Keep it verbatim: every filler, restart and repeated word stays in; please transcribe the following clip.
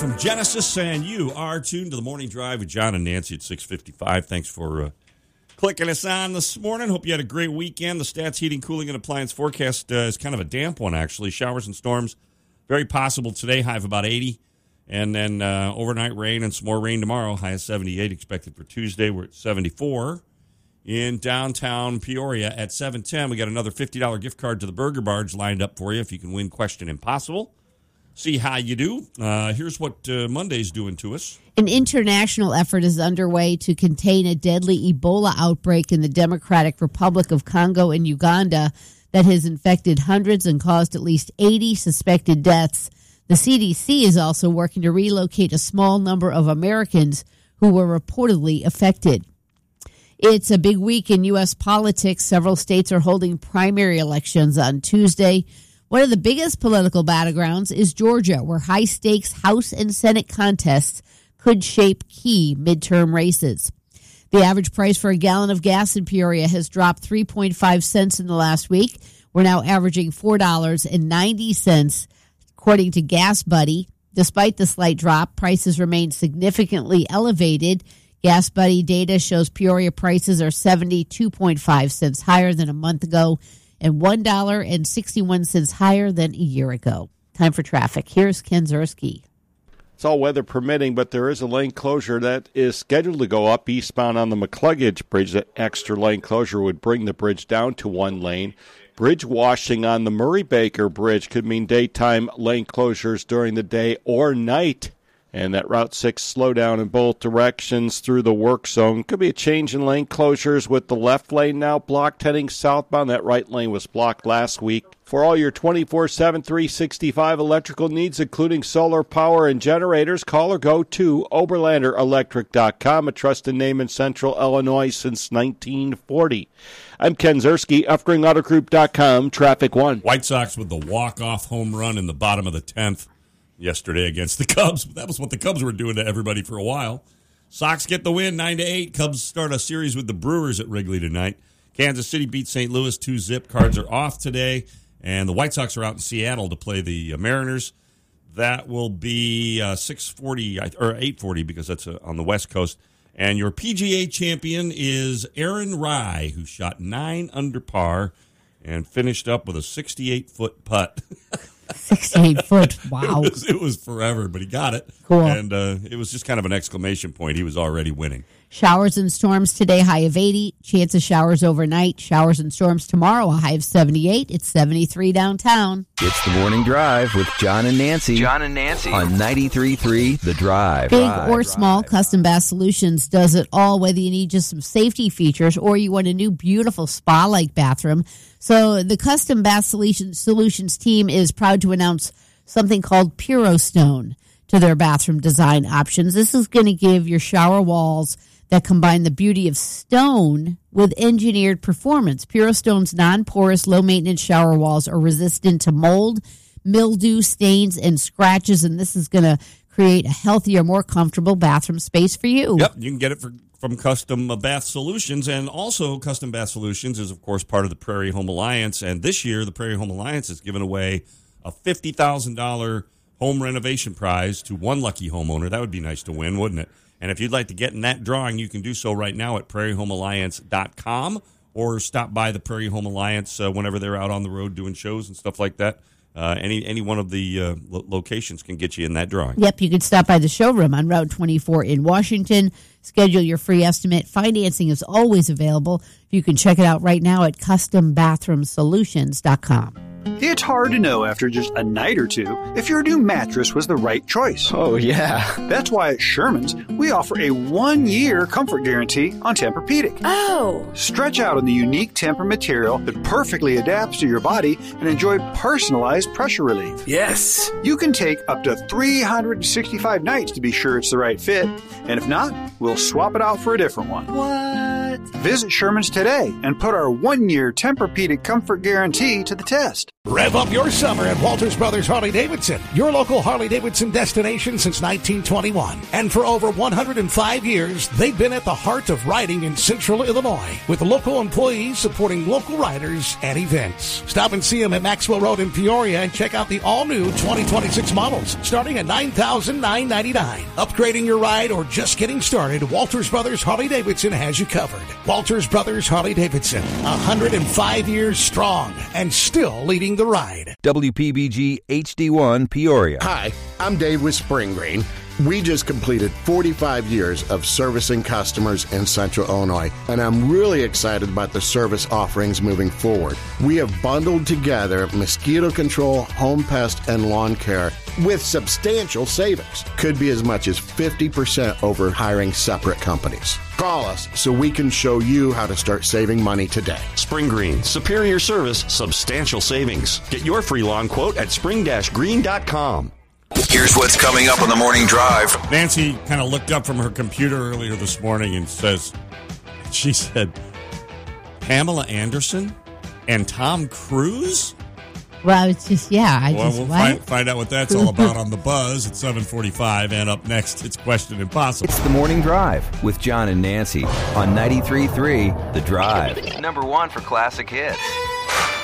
from Genesis, and you are tuned to the Morning Drive with John and Nancy at six fifty-five. Thanks for uh, clicking us on this morning. Hope you had a great weekend. The Stats Heating, Cooling, and Appliance forecast uh, is kind of a damp one, actually. Showers and storms, very possible today, high of about eighty. And then uh, overnight rain and some more rain tomorrow, high of seventy-eight expected for Tuesday. We're at seventy-four. In downtown Peoria at seven ten, we got another fifty dollars gift card to the Burger Barge lined up for you if you can win Question Impossible. See how you do. Uh, here's what uh, Monday's doing to us. An international effort is underway to contain a deadly Ebola outbreak in the Democratic Republic of Congo and Uganda that has infected hundreds and caused at least eighty suspected deaths. The C D C is also working to relocate a small number of Americans who were reportedly affected. It's a big week in U S politics. Several states are holding primary elections on Tuesday. One of the biggest political battlegrounds is Georgia, where high-stakes House and Senate contests could shape key midterm races. The average price for a gallon of gas in Peoria has dropped three point five cents in the last week. We're now averaging four dollars and ninety cents, according to Gas Buddy. Despite the slight drop, prices remain significantly elevated. Gas Buddy data shows Peoria prices are seventy-two point five cents higher than a month ago and one dollar and sixty-one cents higher than a year ago. Time for traffic. Here's Ken Zerski. It's all weather permitting, but there is a lane closure that is scheduled to go up eastbound on the McCluggage Bridge. That extra lane closure would bring the bridge down to one lane. Bridge washing on the Murray Baker Bridge could mean daytime lane closures during the day or night. And that Route six slowdown in both directions through the work zone. Could be a change in lane closures with the left lane now blocked heading southbound. That right lane was blocked last week. For all your twenty-four seven, three sixty-five electrical needs, including solar power and generators, call or go to Oberlander Electric dot com, a trusted name in Central Illinois since nineteen forty. I'm Ken Zerski, Uffering Auto Group dot com, Traffic One. White Sox with the walk-off home run in the bottom of the tenth. Yesterday against the Cubs. That was what the Cubs were doing to everybody for a while. Sox get the win, nine to eight. Cubs start a series with the Brewers at Wrigley tonight. Kansas City beats Saint Louis two zip. Cards are off today, and the White Sox are out in Seattle to play the Mariners. That will be uh, six forty or eight forty because that's uh, on the West Coast. And your P G A champion is Aaron Rai, who shot nine under par and finished up with a sixty-eight foot putt. sixty-eight foot, wow. It was, it was forever, but he got it. Cool. And uh, it was just kind of an exclamation point. He was already winning. Showers and storms today, high of eighty. Chance of showers overnight. Showers and storms tomorrow, a high of seventy-eight. It's seventy-three downtown. It's the Morning Drive with John and Nancy. John and Nancy. On ninety-three point three The Drive. Big drive, or drive. small, Custom Bath Solutions does it all, whether you need just some safety features or you want a new beautiful spa-like bathroom. So the Custom Bath Solutions, Solutions team is proud to announce something called PuroStone to their bathroom design options. This is going to give your shower walls that combine the beauty of stone with engineered performance. PuroStone's non-porous, low-maintenance shower walls are resistant to mold, mildew, stains, and scratches, and this is going to create a healthier, more comfortable bathroom space for you. Yep, you can get it for, from Custom Bath Solutions, and also Custom Bath Solutions is, of course, part of the Prairie Home Alliance, and this year the Prairie Home Alliance has given away a fifty thousand dollars home renovation prize to one lucky homeowner. That would be nice to win, wouldn't it? And if you'd like to get in that drawing, you can do so right now at prairie home alliance dot com or stop by the Prairie Home Alliance uh, whenever they're out on the road doing shows and stuff like that. Uh, any any one of the uh, lo- locations can get you in that drawing. Yep, you could stop by the showroom on Route twenty-four in Washington. Schedule your free estimate. Financing is always available. You can check it out right now at custom bathroom solutions dot com. It's hard to know after just a night or two if your new mattress was the right choice. Oh, yeah. That's why at Sherman's, we offer a one-year comfort guarantee on Tempur-Pedic. Oh. Stretch out on the unique Tempur material that perfectly adapts to your body and enjoy personalized pressure relief. Yes. You can take up to three hundred sixty-five nights to be sure it's the right fit, and if not, we'll swap it out for a different one. What? Visit Sherman's today and put our one-year Tempur-Pedic comfort guarantee to the test. Rev up your summer at Walters Brothers Harley-Davidson, your local Harley-Davidson destination since nineteen twenty-one. And for over one hundred five years, they've been at the heart of riding in Central Illinois, with local employees supporting local riders and events. Stop and see them at Maxwell Road in Peoria and check out the all-new twenty twenty-six models, starting at nine thousand nine hundred ninety-nine dollars. Upgrading your ride or just getting started, Walters Brothers Harley-Davidson has you covered. Walters Brothers Harley-Davidson, one hundred five years strong and still leading the ride. W P B G H D one Peoria. Hi, I'm Dave with Spring Green. We just completed forty-five years of servicing customers in Central Illinois, and I'm really excited about the service offerings moving forward. We have bundled together mosquito control, home pest, and lawn care with substantial savings. Could be as much as fifty percent over hiring separate companies. Call us so we can show you how to start saving money today. Spring Green, superior service, substantial savings. Get your free lawn quote at spring green dot com. Here's what's coming up on the morning drive. Nancy kind of looked up from her computer earlier this morning and says, she said, Pamela Anderson and Tom Cruise? Well, it's just, yeah. I well, just, we'll what? find, find out what that's all about on The Buzz at seven forty-five. And up next, it's Question Impossible. It's the Morning Drive with John and Nancy on ninety-three point three The Drive. Number one for classic hits.